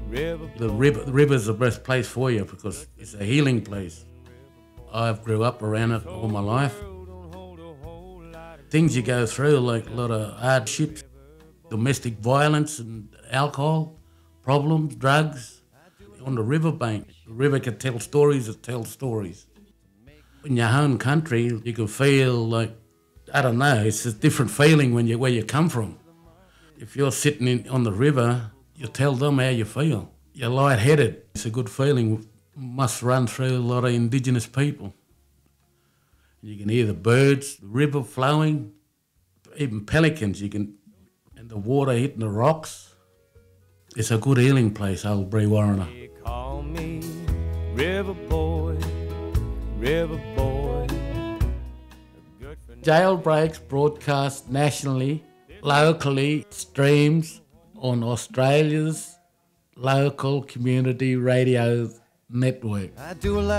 The river's the best place for you because it's a healing place. I've grew up around it all my life. Things you go through, like a lot of hardships, domestic violence and alcohol problems, drugs, on the riverbank. The river can tell stories that tell stories. In your home country, you can feel like, I don't know, it's a different feeling when where you come from. If you're sitting on the river, you tell them how you feel. You're lightheaded. It's a good feeling. Must run through a lot of Indigenous people. You can hear the birds, the river flowing, even pelicans. And the water hitting the rocks. It's a good healing place, Old Brewarrina. They call me River Boy, River Boy. Jailbreaks broadcast nationally, locally, streams on Australia's local community radio network. I do a lot